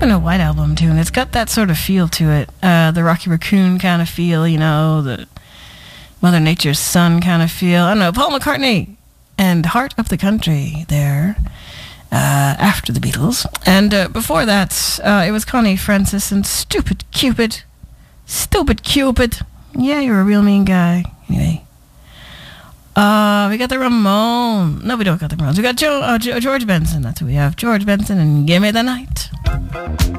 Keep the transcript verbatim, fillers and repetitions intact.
have been a White Album tune. It's got that sort of feel to it. Uh, the Rocky Raccoon kind of feel, you know, the Mother Nature's Son kind of feel. I don't know, Paul McCartney and Heart of the Country there uh, after the Beatles. And uh, before that, uh, it was Connie Francis and Stupid Cupid. Stupid Cupid. Yeah, you're a real mean guy. Anyway. Uh, we got the Ramones. No, we don't got the Ramones. We got Joe, uh, George Benson. That's who we have. George Benson and Give Me the Night.